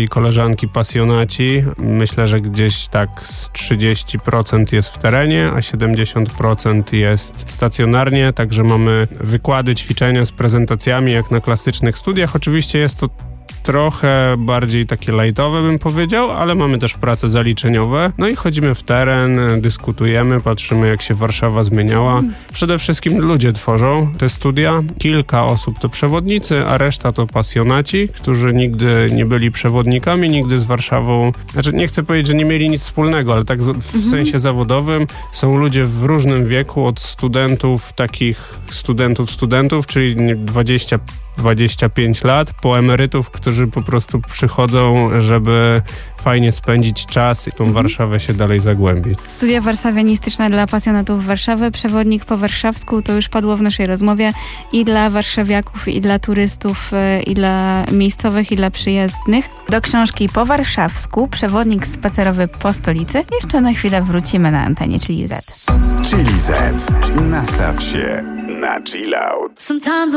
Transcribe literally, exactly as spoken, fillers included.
i koleżanki pasjonaci. Myślę, że gdzieś tak z trzydzieści procent jest w terenie, a siedemdziesiąt procent jest stacjonarnie, także mamy wykłady, ćwiczenia z prezentacjami jak na klasycznych studiach. Oczywiście jest to trochę bardziej takie lightowe, bym powiedział, ale mamy też prace zaliczeniowe. No i chodzimy w teren, dyskutujemy, patrzymy, jak się Warszawa zmieniała. Przede wszystkim ludzie tworzą te studia. Kilka osób to przewodnicy, a reszta to pasjonaci, którzy nigdy nie byli przewodnikami, nigdy z Warszawą... Znaczy, nie chcę powiedzieć, że nie mieli nic wspólnego, ale tak w mhm. sensie zawodowym są ludzie w różnym wieku, od studentów, takich studentów, studentów, czyli dwadzieścia dwadzieścia pięć lat, po emerytów, którzy po prostu przychodzą, żeby fajnie spędzić czas i tą mhm. Warszawę się dalej zagłębić. Studia warszawianistyczne dla pasjonatów Warszawy, przewodnik po warszawsku, to już padło w naszej rozmowie i dla warszawiaków, i dla turystów, i dla miejscowych, i dla przyjezdnych. Do książki Po warszawsku, przewodnik spacerowy po stolicy. Jeszcze na chwilę wrócimy na antenie Chili Z. Chili Z. Nastaw się na chill out.